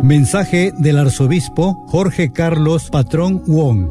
Mensaje del arzobispo Jorge Carlos Patrón Wong.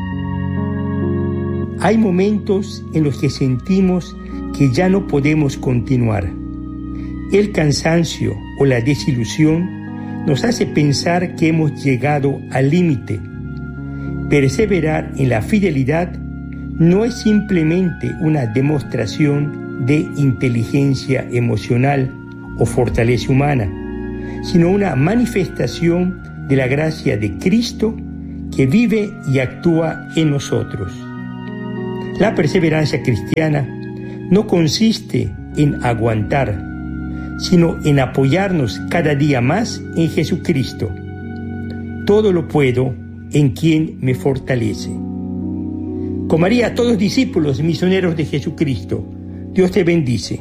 Hay momentos en los que sentimos que ya no podemos continuar. El cansancio o la desilusión nos hace pensar que hemos llegado al límite. Perseverar en la fidelidad no es simplemente una demostración de inteligencia emocional o fortaleza humana, sino una manifestación de la gracia de Cristo que vive y actúa en nosotros. La perseverancia cristiana no consiste en aguantar, sino en apoyarnos cada día más en Jesucristo. Todo lo puedo en quien me fortalece. Con María, todos discípulos misioneros de Jesucristo, Dios te bendice.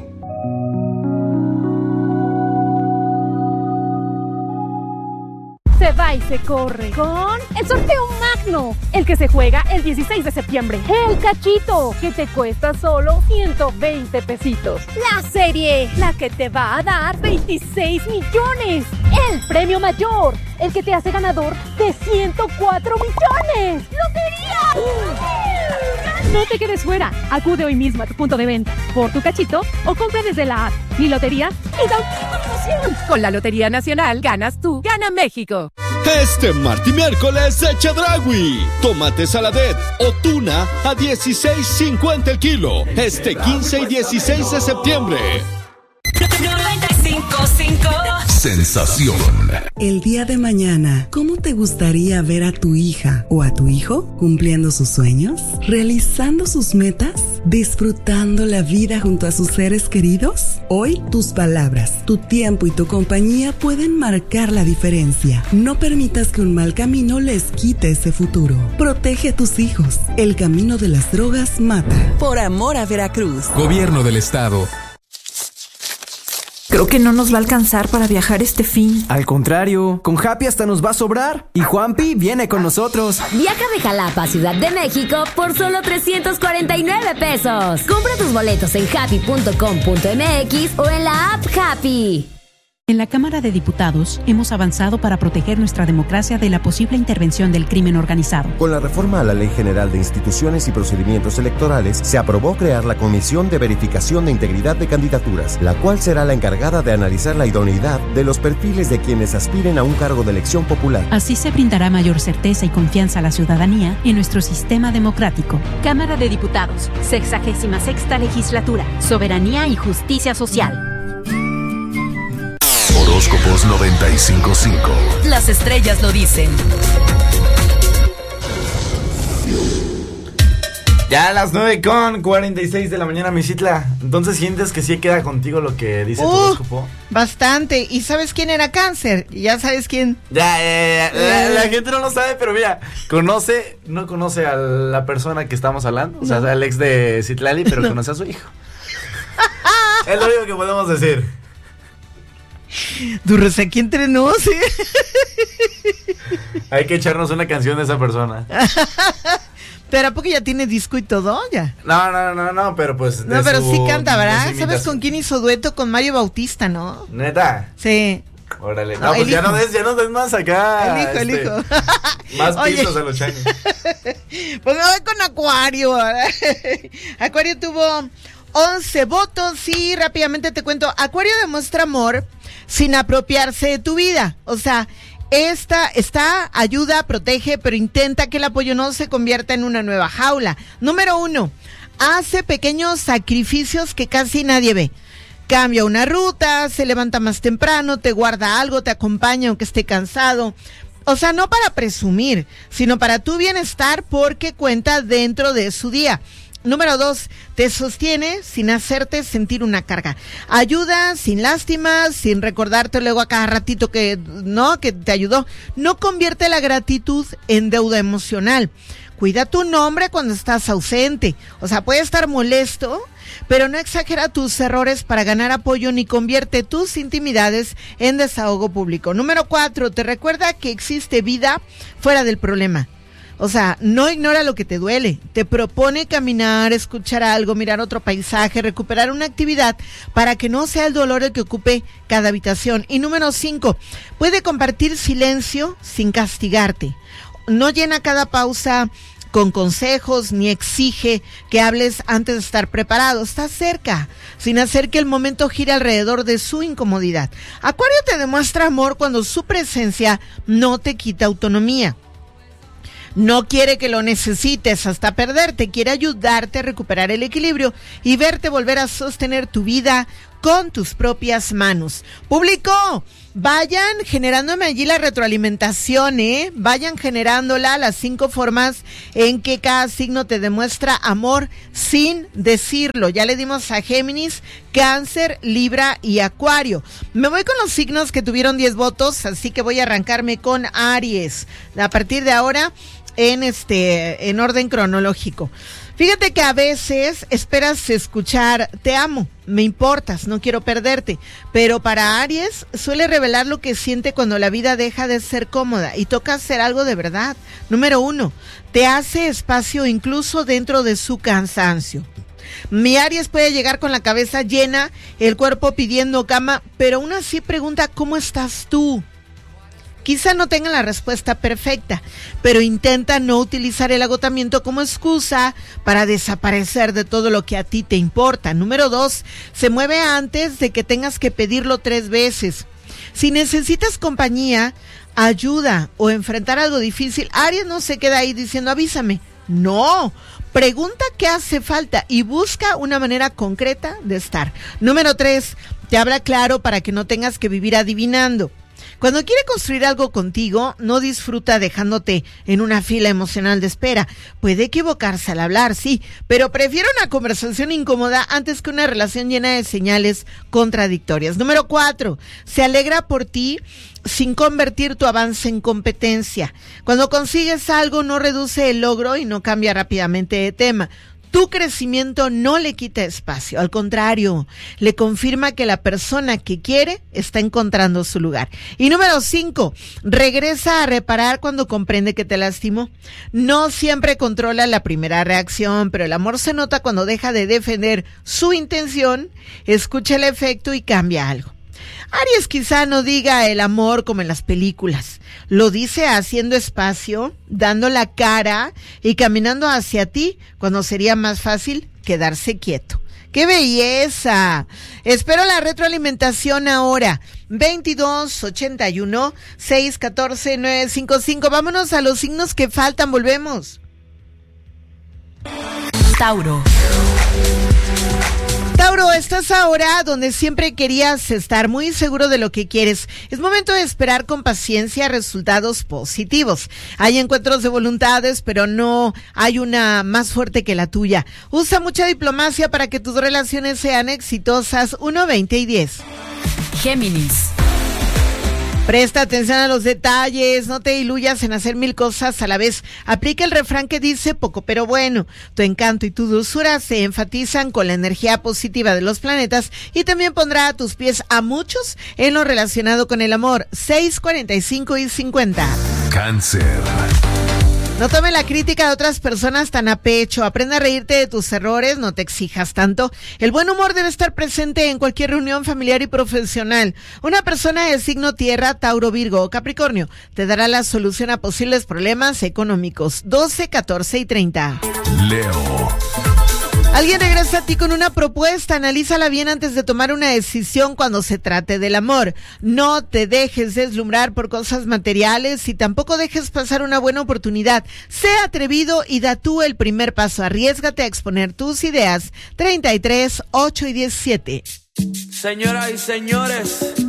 Se va y se corre con el sorteo magno, el que se juega el 16 de septiembre. El cachito, que te cuesta solo 120 pesitos. La serie, la que te va a dar 26 millones. El premio mayor, el que te hace ganador de 104 millones. ¡Lotería! No te quedes fuera. Acude hoy mismo a tu punto de venta por tu cachito o compra desde la app Mi Lotería y da una promoción. Con la Lotería Nacional ganas tú, gana México. Este martes y miércoles de Chedraui. Tomate saladet o tuna a $16.50 el kilo. Este 15 y 16 de septiembre. 95.5 Sensación. El día de mañana, ¿cómo te gustaría ver a tu hija o a tu hijo cumpliendo sus sueños? ¿Realizando sus metas? ¿Disfrutando la vida junto a sus seres queridos? Hoy, tus palabras, tu tiempo y tu compañía pueden marcar la diferencia. No permitas que un mal camino les quite ese futuro. Protege a tus hijos. El camino de las drogas mata. Por amor a Veracruz. Gobierno del Estado. Creo que no nos va a alcanzar para viajar este fin. Al contrario, con Happy hasta nos va a sobrar. Y Juanpi viene con nosotros. Viaja de Jalapa a Ciudad de México por solo 349 pesos. Compra tus boletos en happy.com.mx o en la app Happy. En la Cámara de Diputados hemos avanzado para proteger nuestra democracia de la posible intervención del crimen organizado. Con la reforma a la Ley General de Instituciones y Procedimientos Electorales, se aprobó crear la Comisión de Verificación de Integridad de Candidaturas, la cual será la encargada de analizar la idoneidad de los perfiles de quienes aspiren a un cargo de elección popular. Así se brindará mayor certeza y confianza a la ciudadanía en nuestro sistema democrático. Cámara de Diputados, 66ª Legislatura, Soberanía y Justicia Social. Horóscopos 95.5. Las estrellas lo dicen. Ya a las 9:46 de la mañana, Misitla. Entonces, ¿sientes que sí queda contigo lo que dice tu horóscopo? Bastante. ¿Y sabes quién era Cáncer? ¿Ya sabes quién? La gente no lo sabe, pero mira, no conoce a la persona que estamos hablando, o sea, al ex de Citlali, pero conoce a su hijo. Es lo único que podemos decir. Durres aquí entre nos, ¿sí? Hay que echarnos una canción de esa persona. Pero ¿a poco ya tiene disco y todo? Ya. No, pero pues. No, pero sí canta, ¿verdad? ¿Sabes con quién hizo dueto? Con Mario Bautista, ¿no? ¿Neta? Sí. Órale. No, pues ya no des más acá. El hijo. Más pisos a los changos. Pues me voy con Acuario. Acuario tuvo 11 votos y rápidamente te cuento. Acuario demuestra amor sin apropiarse de tu vida. O sea, esta ayuda, protege, pero intenta que el apoyo no se convierta en una nueva jaula. Número 1, hace pequeños sacrificios que casi nadie ve. Cambia una ruta, se levanta más temprano, te guarda algo, te acompaña aunque esté cansado. O sea, no para presumir, sino para tu bienestar porque cuenta dentro de su día. Número 2, te sostiene sin hacerte sentir una carga. Ayuda sin lástimas, sin recordarte luego a cada ratito que te ayudó. No convierte la gratitud en deuda emocional. Cuida tu nombre cuando estás ausente. O sea, puede estar molesto, pero no exagera tus errores para ganar apoyo ni convierte tus intimidades en desahogo público. Número 4, te recuerda que existe vida fuera del problema. O sea, no ignora lo que te duele. Te propone caminar, escuchar algo, mirar otro paisaje, recuperar una actividad para que no sea el dolor el que ocupe cada habitación. Y número 5, puede compartir silencio sin castigarte. No llena cada pausa con consejos ni exige que hables antes de estar preparado. Está cerca, sin hacer que el momento gire alrededor de su incomodidad. Acuario te demuestra amor cuando su presencia no te quita autonomía. No quiere que lo necesites hasta perderte, quiere ayudarte a recuperar el equilibrio y verte volver a sostener tu vida con tus propias manos. ¡Público! Vayan generándome allí la retroalimentación, vayan generándola, las 5 formas en que cada signo te demuestra amor sin decirlo. Ya le dimos a Géminis, Cáncer, Libra y Acuario. Me voy con los signos que tuvieron 10 votos, así que voy a arrancarme con Aries. A partir de ahora, en orden cronológico. Fíjate que a veces esperas escuchar te amo, me importas, no quiero perderte, pero para Aries suele revelar lo que siente cuando la vida deja de ser cómoda y toca hacer algo de verdad. Número 1, te hace espacio incluso dentro de su cansancio. Mi Aries puede llegar con la cabeza llena, el cuerpo pidiendo cama, pero aún así pregunta ¿cómo estás tú? Quizá no tenga la respuesta perfecta, pero intenta no utilizar el agotamiento como excusa para desaparecer de todo lo que a ti te importa. Número 2, se mueve antes de que tengas que pedirlo 3 veces. Si necesitas compañía, ayuda o enfrentar algo difícil, Aries no se queda ahí diciendo avísame. No, pregunta qué hace falta y busca una manera concreta de estar. Número 3, te habla claro para que no tengas que vivir adivinando. Cuando quiere construir algo contigo, no disfruta dejándote en una fila emocional de espera. Puede equivocarse al hablar, sí, pero prefiere una conversación incómoda antes que una relación llena de señales contradictorias. Número 4, se alegra por ti sin convertir tu avance en competencia. Cuando consigues algo, no reduce el logro y no cambia rápidamente de tema. Tu crecimiento no le quita espacio, al contrario, le confirma que la persona que quiere está encontrando su lugar. Y número 5, regresa a reparar cuando comprende que te lastimó. No siempre controla la primera reacción, pero el amor se nota cuando deja de defender su intención, escucha el efecto y cambia algo. Aries quizá no diga el amor como en las películas, lo dice haciendo espacio, dando la cara y caminando hacia ti cuando sería más fácil quedarse quieto. ¡Qué belleza! Espero la retroalimentación ahora. 2281-614-955. Vámonos a los signos que faltan, volvemos. Tauro. Tauro, estás ahora donde siempre querías estar, muy seguro de lo que quieres. Es momento de esperar con paciencia resultados positivos. Hay encuentros de voluntades, pero no hay una más fuerte que la tuya. Usa mucha diplomacia para que tus relaciones sean exitosas. 1, 20 y 10. Géminis. Presta atención a los detalles, no te diluyas en hacer 1000 cosas a la vez. Aplica el refrán que dice poco pero bueno. Tu encanto y tu dulzura se enfatizan con la energía positiva de los planetas y también pondrá a tus pies a muchos en lo relacionado con el amor. 6, 45 y 50. Cáncer. No tome la crítica de otras personas tan a pecho. Aprende a reírte de tus errores, no te exijas tanto. El buen humor debe estar presente en cualquier reunión familiar y profesional. Una persona de signo tierra, Tauro, Virgo o Capricornio, te dará la solución a posibles problemas económicos. 12, 14 y 30. Leo. Alguien regresa a ti con una propuesta, analízala bien antes de tomar una decisión cuando se trate del amor. No te dejes deslumbrar por cosas materiales y tampoco dejes pasar una buena oportunidad. Sé atrevido y da tú el primer paso. Arriésgate a exponer tus ideas. 33, 8 y 17. Señoras y señores,